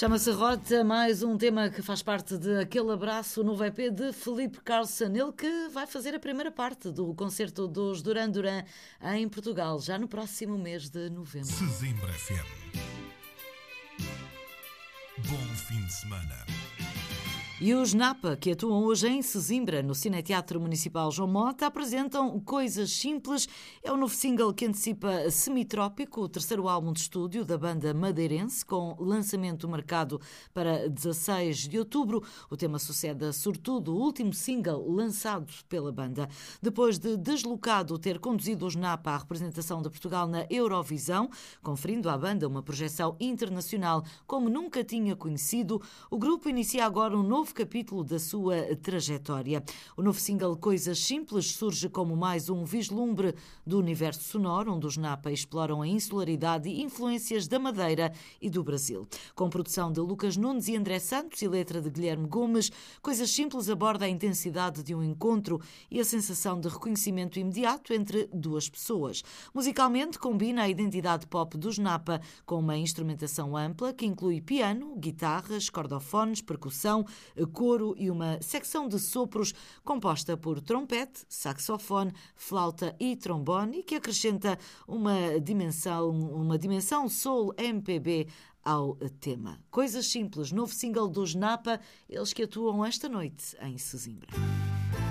Chama-se Rota, mais um tema que faz parte de Aquele Abraço, novo EP de Felipe Carlsson, ele que vai fazer a primeira parte do concerto dos Duran Duran em Portugal, já no próximo mês de novembro. Sesimbra FM. Bom fim de semana. E os Napa, que atuam hoje em Sesimbra, no Cineteatro Municipal João Mota, apresentam Coisas Simples. É o novo single que antecipa Semitrópico, o terceiro álbum de estúdio da banda madeirense, com lançamento marcado para 16 de outubro. O tema sucede a Sortudo, o último single lançado pela banda. Depois de Deslocado ter conduzido os Napa à representação de Portugal na Eurovisão, conferindo à banda uma projeção internacional como nunca tinha conhecido, o grupo inicia agora um novo capítulo da sua trajetória. O novo single Coisas Simples surge como mais um vislumbre do universo sonoro, onde os Napa exploram a insularidade e influências da Madeira e do Brasil. Com produção de Lucas Nunes e André Santos e letra de Guilherme Gomes, Coisas Simples aborda a intensidade de um encontro e a sensação de reconhecimento imediato entre duas pessoas. Musicalmente, combina a identidade pop dos Napa com uma instrumentação ampla que inclui piano, guitarras, cordofones, percussão, coro e uma secção de sopros composta por trompete, saxofone, flauta e trombone e que acrescenta uma dimensão soul MPB ao tema. Coisas Simples, novo single dos Napa, eles que atuam esta noite em Sesimbra.